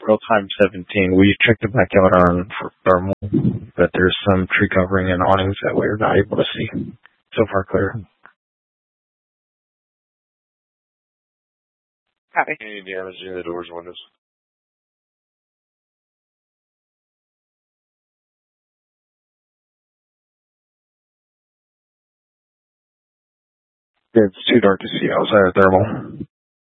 real-time 17. We checked the backyard on for thermal, but there's some tree covering and awnings that we're not able to see. So far clear. Copy. Any damage in the doors and windows? It's too dark to see outside of thermal.